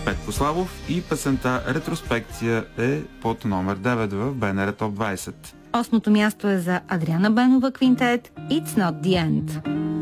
Петко Славов и песента "Ретроспекция" е под номер 9 в БНР Топ 20. Осмото място е за Адриана Бенова Квинтет "It's Not The End".